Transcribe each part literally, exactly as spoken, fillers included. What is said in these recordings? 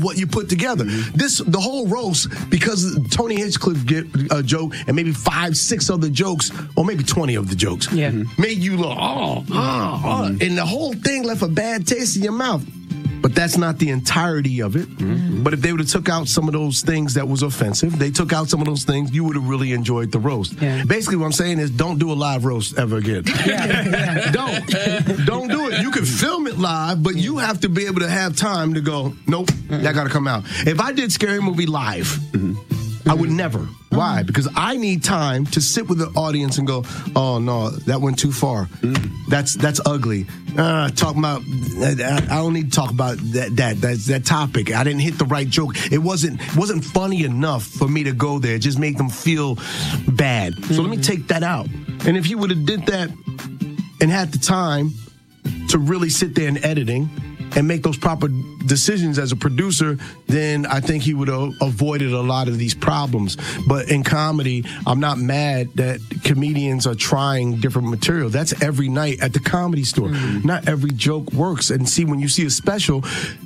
what you put together. Mm-hmm. This, the whole roast, because Tony Hinchcliffe get a joke and maybe five, six other jokes, or maybe twenty of the jokes, yeah. made you look, oh, oh, oh, and the whole thing left a bad taste in your mouth. But that's not the entirety of it. Mm-hmm. But if they would have took out some of those things that was offensive, they took out some of those things, you would have really enjoyed the roast. Yeah. Basically, what I'm saying is don't do a live roast ever again. Yeah. don't. Don't do it. You can film it live, but you have to be able to have time to go, nope, mm-hmm. that got to come out. If I did Scary Movie live, mm-hmm. I would never. Why? Because I need time to sit with the audience and go, oh, no, that went too far. Mm. That's that's ugly. Uh, talk about, I don't need to talk about that that that, that topic. I didn't hit the right joke. It wasn't wasn't funny enough for me to go there. It just make them feel bad. Mm-hmm. So let me take that out. And if you would have did that and had the time to really sit there in editing and make those proper decisions as a producer, then I think he would have avoided a lot of these problems. But in comedy, I'm not mad that comedians are trying different material. That's every night at the Comedy Store. Mm-hmm. Not every joke works. And see, when you see a special,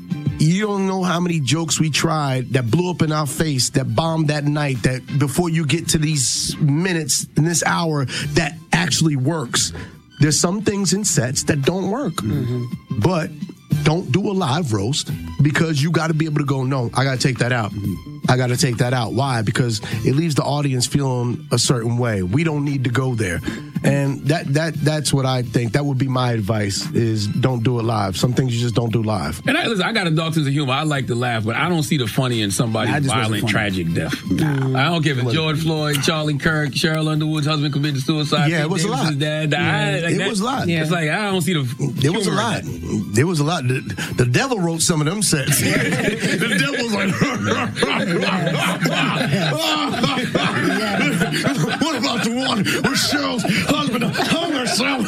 you don't know how many jokes we tried that blew up in our face, that bombed that night, that before you get to these minutes in this hour, that actually works. There's some things in sets that don't work. Mm-hmm. But don't do a live roast because you got to be able to go, no, I got to take that out. I got to take that out. Why? Because it leaves the audience feeling a certain way. We don't need to go there. And that that that's what I think. That would be my advice is don't do it live. Some things you just don't do live. And I, listen, I got a dog sense of humor. I like to laugh, but I don't see the funny in somebody's violent, tragic death. Nah. I don't care if it's George Floyd, Charlie Kirk, Cheryl Underwood's husband committed suicide. Yeah, it was Davis's a lot. Dad died. Yeah. Like it that, was a lot. Yeah. It's like, I don't see the It was a lot. There was a lot. The, the devil wrote some of them sets. The devil was like, what about the one with Cheryl's husband hung herself?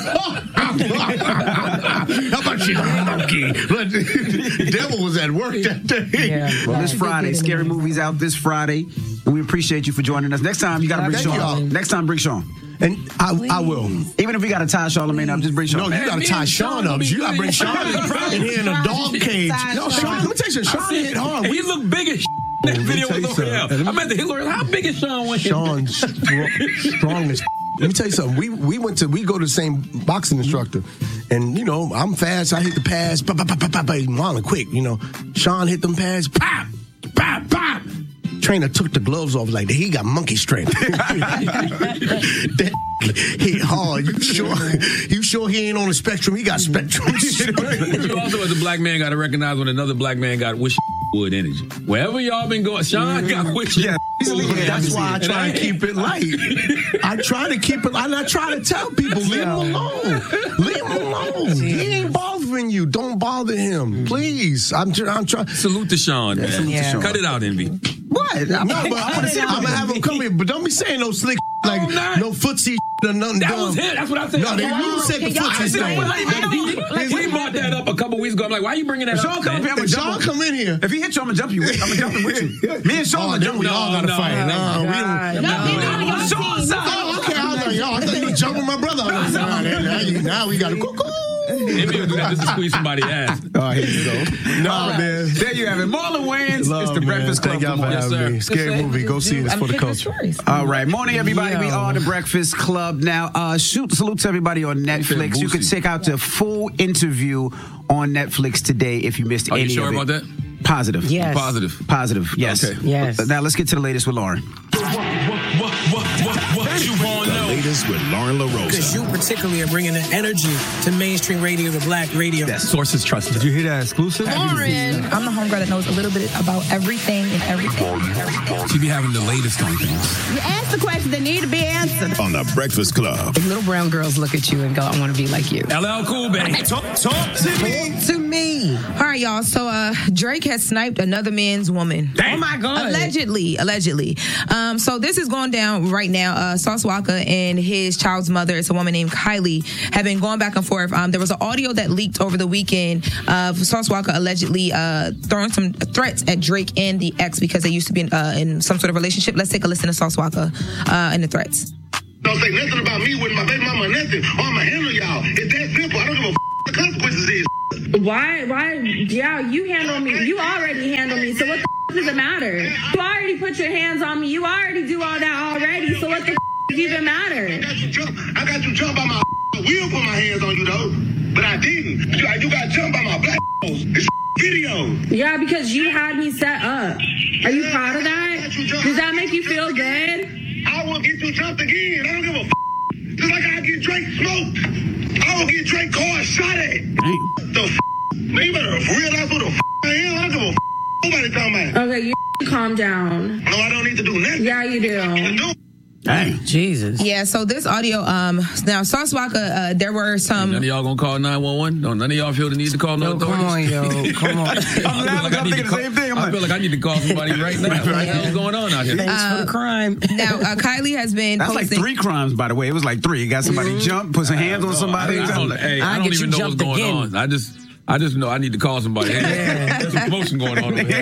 How about she a monkey? But the devil was at work that day. Yeah. Well, this Friday, Scary Movie's out this Friday, and we appreciate you for joining us. Next time, you got to bring Sean. Next time, bring Sean. And I, I will. Even if we got to tie Charlamagne up, just bring Sean. No, you got to tie Sean up. You got to bring Sean in here in a dog cage. No, Sean, let me tell you something. Sean hit hard. He looked big as that video was over there. I bet the Hitler. How big is Sean? Went Sean strong, strong as. Let me tell you something. We we went to we go to the same boxing instructor, and you know I'm fast. I hit the pads, pop, pop, pop, pop, pop, Marlon quick. You know, Sean hit them pads, pop, pop, pop. Trainer took the gloves off like he got monkey strength. That hit hard. You sure? You sure he ain't on the spectrum? He got spectrum. You also, as a black man, got to recognize when another black man got wish wood energy. Wherever y'all been going, Sean got wish. Yeah, that's why I try to keep it light. I try to keep it. And I try to tell people, leave him alone. Leave him alone. He ain't bothering you. Don't bother him, please. I'm. I'm trying. Salute to Sean, man. Salute Yeah. to Sean. Cut it out, Envy. What? I'm, no, but I'm, I'm gonna have him come here, but don't be saying no slick like Oh, nah. no footsie or nothing That dumb. was it. That's what I said. No, they Why you you- said the I footsie said, thing. like, like, we brought that up a couple weeks ago. I'm like, why are you bringing that If up? Sean come up here, I'm If gonna Sean jump come in here, If he hits you, I'm gonna jump you. I'm gonna jump him with you. Me and Sean oh, gonna then jump. we all gotta no, fight. no, No, we God. don't. No, no, you're not no. on your Sean's team. side. Oh, okay. I was like, yo, I thought you jumping my brother. I was like, nah, now, you, now we got to cuckoo. Envy will do that just to squeeze somebody's ass. Oh, here you go. No, Right. man. There you have it. Marlon Wayans. Love, It's the man. Breakfast Club. Thank y'all for Come on. having sir. me. Scary movie. Go see it. It's for the culture. All right. Morning, everybody. We Yo. are the Breakfast Club. Now, uh, shoot, salute to everybody on Netflix. You can check out the full interview on Netflix today if you missed Are any you sure of it. about that? Positive. Yes. Positive. Positive. Yes. Okay. Yes. Now, let's get to the latest with Lauren. What, what, what, what you want to know? Latest with Lauren Because LaRosa. you particularly are bringing the energy to mainstream radio, to black radio. Sources trusted. Did you hear that exclusive? Lauren. I'm the homegirl that knows a little bit about everything and everything. She be having the latest on things. You ask the questions that need to be answered. On the Breakfast Club. Little brown girls look at you and go, I want to be like you. L L Cool, baby. Talk, talk to me. To me. All right, y'all. So uh, Drake has sniped another man's woman. Damn. Oh, my God. Allegedly. Allegedly. Um, so this is going down right now. Uh, Sauce Walka and his child's mother, it's a woman named Kylie, have been going back and forth. Um, there was an audio that leaked over the weekend of Sauce Walka allegedly uh, throwing some threats at Drake and the ex because they used to be in, uh, in some sort of relationship. Let's take a listen to Sauce Walka uh, and the threats. Don't say nothing about me with my baby mama or nothing, or I'ma handle y'all. It's that simple. I don't give a f- the consequences is. Why? Why? Yeah, you handle me. You already handle me. So what the f- does it matter? You already put your hands on me. You already do all that already. So what the f- does it even matter? I got you jump. I got you jump by my. Will put my hands on you though, but I didn't. You, you got jumped by my black. It's video. Yeah, because you had me set up. Are you proud of that? Does that make you feel good? I will get you jumped again. I don't give a f. Just like I get Drake smoked. I will get Drake car shot at. The f. Man, you better realize who the f I am. I don't give a f. Nobody talking about. Okay, you calm down. No, I don't need to do nothing. Yeah, you do. Dang. Jesus. Yeah, so this audio, um, now Sauce Walka, uh, there were some. None of y'all gonna call nine one one? No, none of y'all feel the need to call no authorities? Come on, yo, come on. I feel like I need to call, I feel like I need to call somebody right now. What's going on out here? Thanks uh, for the crime. Now, uh, Kylie has been That's posting. like three crimes, by the way. It was like three. You got somebody Mm-hmm. jump, put some hands on somebody. I, I don't, hey, I, I don't even know what's going again. on. I just... I just know I need to call somebody. Hey, there's some promotion going on over here.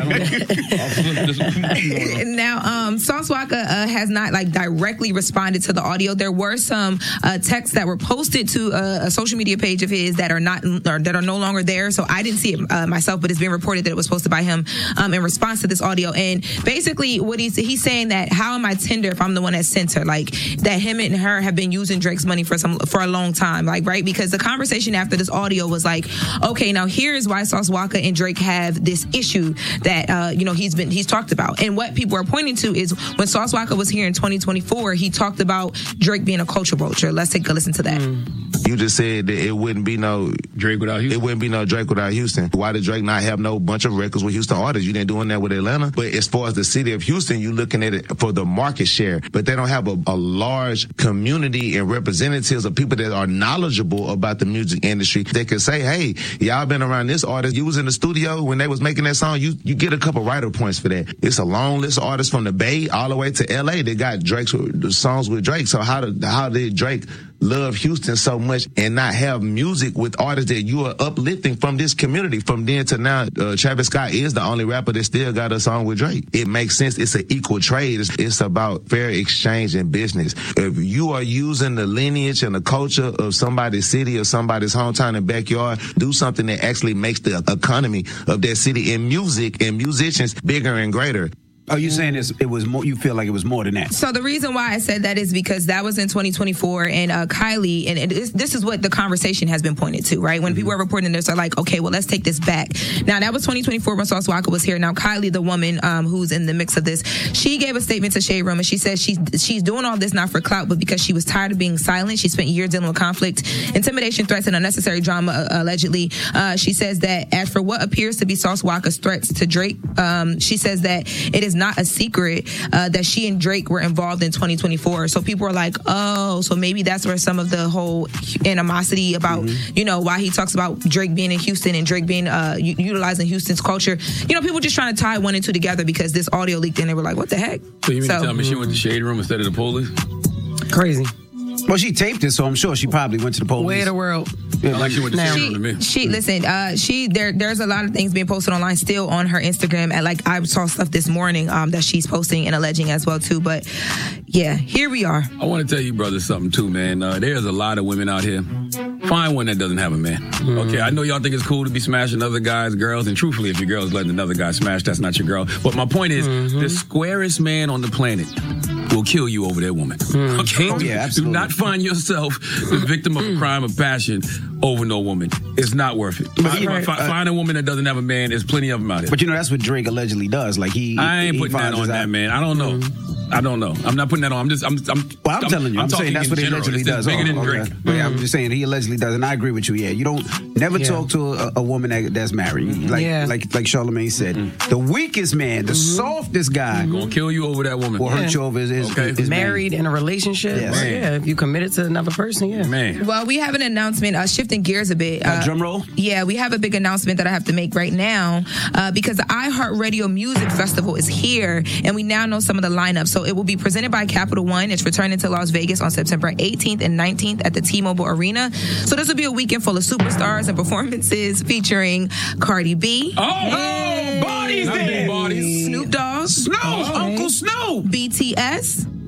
I don't know. Now, um, Sauce Walka uh, has not like directly responded to the audio. There were some uh, texts that were posted to a, a social media page of his that are not or that are no longer there. So I didn't see it uh, myself, but it's been reported that it was posted by him um, in response to this audio. And basically, what he's he's saying that how am I tender if I'm the one that sent her? Like that him and her have been using Drake's money for some for a long time. Like right because the conversation after this audio was like, okay. Now here's why Sauce Walka and Drake have this issue that uh, you know he's been he's talked about, and what people are pointing to is when Sauce Walka was here in twenty twenty-four, he talked about Drake being a culture vulture. Let's take a listen to that. Mm. You just said that it wouldn't be no Drake without Houston. It wouldn't be no Drake without Houston. Why did Drake not have no bunch of records with Houston artists? You didn't doing that with Atlanta. But as far as the city of Houston, you looking at it for the market share. But they don't have a, a large community and representatives of people that are knowledgeable about the music industry. They could say, hey, y'all been around this artist. You was in the studio when they was making that song. You you get a couple writer points for that. It's a long list of artists from the Bay all the way to L A. They got Drake's the songs with Drake. So how did how did Drake love Houston so much and not have music with artists that you are uplifting from this community? From then to now, uh, Travis Scott is the only rapper that still got a song with Drake. It makes sense. It's an equal trade. It's, it's about fair exchange in business. If you are using the lineage and the culture of somebody's city or somebody's hometown and backyard, do something that actually makes the economy of that city and music and musicians bigger and greater. Are you saying it's, it was more? You feel like it was more than that? So the reason why I said that is because that was in twenty twenty-four, and uh, Kylie, and it is, this is what the conversation has been pointed to, right? When mm-hmm. people are reporting this, they're like, okay, well, let's take this back. Now that was twenty twenty-four when Sauce Walka was here. Now Kylie, the woman um, who's in the mix of this, she gave a statement to Shade Room, and she says she's she's doing all this not for clout, but because she was tired of being silent. She spent years dealing with conflict, intimidation, threats, and unnecessary drama. Uh, allegedly, uh, she says that as for what appears to be Sauce Walka's threats to Drake, um, she says that it is not a secret uh, that she and Drake were involved in twenty twenty-four. So people are like, oh, so maybe that's where some of the whole animosity about, mm-hmm. you know, why he talks about Drake being in Houston and Drake being uh, u- utilizing Houston's culture. You know, people just trying to tie one and two together because this audio leaked and they were like, what the heck? So you mean so, to tell me she went to Shade Room instead of the police? Crazy. Well, she taped it, so I'm sure she probably went to the police. Way of the world. Yeah, like she went to now, Shade she, Room to me. She listen. Uh, she there. There's a lot of things being posted online still on her Instagram. And like I saw stuff this morning um, that she's posting and alleging as well too. But yeah, here we are. I want to tell you, brother, something too, man. Uh, there's a lot of women out here. Find one that doesn't have a man. Mm-hmm. Okay, I know y'all think it's cool to be smashing other guys, girls, and truthfully, if your girl's letting another guy smash, that's not your girl. But my point is, mm-hmm. the squarest man on the planet will kill you over that woman. Mm. Okay? Oh, yeah, absolutely. Do not find yourself the victim of a crime of passion over no woman. It's not worth it. But find, right. find, uh, find a woman that doesn't have a man. There's plenty of them out here. But you know, that's what Drake allegedly does. Like he, I ain't he putting that on that, out. man. I don't know. Mm. I don't know. I'm not putting that on. I'm just. I'm. I'm well, I'm, I'm telling you. I'm, I'm saying that's what he allegedly it's does. Bigger oh, than okay. Drake. But yeah, I'm just saying he allegedly does, and I agree with you. Yeah, you don't never yeah. talk to a, a woman that, that's married. Like yeah. like like Charlamagne said, mm-hmm. the weakest man, the mm-hmm. softest guy, mm-hmm. gonna kill you over that woman. Will yeah. hurt you over his, his, okay. his married man. in a relationship. Yes. Well, yeah, if you committed to another person, yeah. Man. Well, we have an announcement. Uh, shifting gears a bit. Uh, uh, drum roll. Yeah, we have a big announcement that I have to make right now uh, because the iHeartRadio Music Festival is here, and we now know some of the lineup. So it will be presented by Capital One. It's returning to Las Vegas on September eighteenth and nineteenth at the T-Mobile Arena. So this will be a weekend full of superstars and performances featuring Cardi B. Oh, oh Bodies there. Snoop Dogg. Snoop, oh. Uncle Snoop. B T S.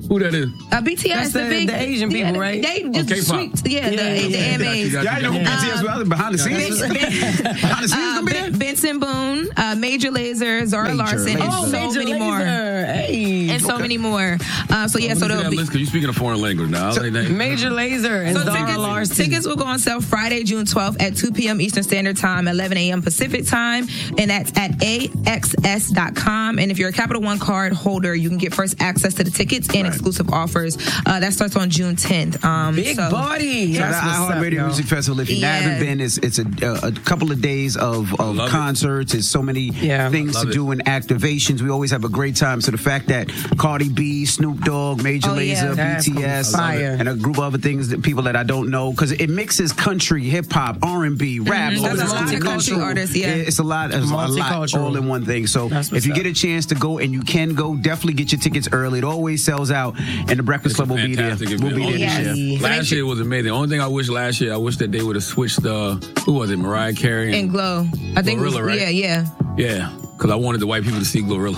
Who that is? Uh, B T S, That's the, the, big, the Asian yeah, people, right? They just Okay, sweet, yeah, Yeah, the, yeah, the yeah. A M As. Got you, got Y'all you, know who got B you. T S was behind the scenes. Ben- Behind the scenes Uh, gonna be Ben- there. Benson Boone, uh, Major Lazer, Zora Major Larson, and Lazer. so Major many Lazer. more. Hey. And so many more. Uh, so yeah, so Let me see there'll that be. list, 'cause you're speaking a foreign language now. So, Like that. Major Lazer and So Zara tickets, Larson. tickets will go on sale Friday, June twelfth at two p.m. Eastern Standard Time, eleven a.m. Pacific Time, and that's at A X S dot com. And if you're a Capital One card holder, you can get first access to the tickets and Right. exclusive offers. Uh, that starts on June tenth. Um, Big so, body. Shout That's out what's up, iHeartRadio yo. Music Festival. If you Yeah. haven't been, it's it's a, a couple of days of, of Love it. concerts. It's so many Yeah. things Love to it. do and activations. We always have a great time. So the fact that Cardi B, Snoop Dogg, Major Oh, yeah. Lazer, That's B T S, gonna be fire. and a group of other things that people that I don't know, because it mixes country, hip hop, R and B, rap. Mhm. all There's this a lot of multicultural- country artists, yeah. It's a lot, it's a lot Multicultural. all in one thing. So That's if what's you up. get a chance to go, and you can go, definitely get your tickets early. It always sells out, and the Breakfast Club will be there. Fantastic We'll event. be there Only- this year. Yes. Last year was amazing. The only thing I wish last year, I wish that they would have switched uh who was it, Mariah Carey and Glow. I think it was, Glorilla, right? yeah, yeah. Yeah, because I wanted the white people to see Glorilla.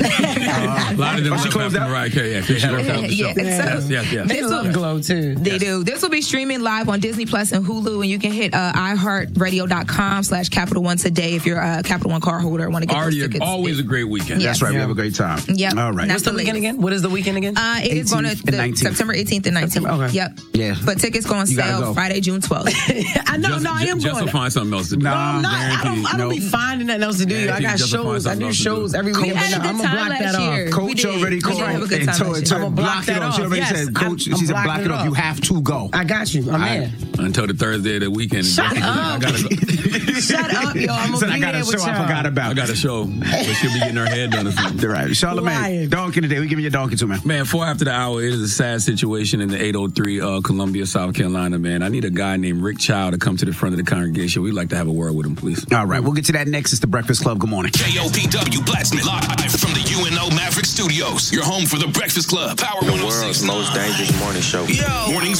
a lot of them Oh, she left closed after out? Mariah Carey. Yeah, she left after the show. Yeah, so- Yes, yes, yes. They love Glow, too. They do. This will be streaming live on Disney Plus and Hulu, and you can hit uh, iHeartRadio.com slash Capital One today if you're a Capital One card holder and want to get Already, those tickets. always a great weekend. Yes. That's right. We Yeah. have a great time. Yep. All right. That's What's the the weekend latest. again? What is the weekend again? Uh, it is going to eighteenth and the, nineteenth. September eighteenth and nineteenth. Okay. Yep. Yeah. But tickets go on You gotta sale go. Friday, June twelfth. I know, Just, no, I am just going. to find something else to do. Nah, No, I'm not. I don't, I don't Nope. be finding nothing else to do. I Guaranteed got just to find shows. I something do else to shows do. every We weekend. had a I'm good gonna time block last that off. year. We Coach did. already We called did have a good and time told last her year. I'ma block block it that off. She off. already Yes, said, Coach, I'm- she I'm said, block blocking it it off. off. You have to go. I got you. I'm in. Until the Thursday of the weekend. Shut I up. gotta go. Shut up, yo. I'm Said, gonna I be got there a with show I y'all. forgot about. I got a show. But she'll be getting her head done or something. All right. Charlamagne, Lying. donkey today. We give you your donkey too, man. Man, four after the hour, it is a sad situation in the eight oh three uh, Columbia, South Carolina, man. I need a guy named Rick Child to come to the front of the congregation. We'd like to have a word with him, please. All right. We'll get to that next. It's the Breakfast Club. Good morning. K O P W Blacksmith, live from the U N O Maverick Studios. Your home for the Breakfast Club. Power The one oh world's six. most dangerous morning show. Yo. Mornings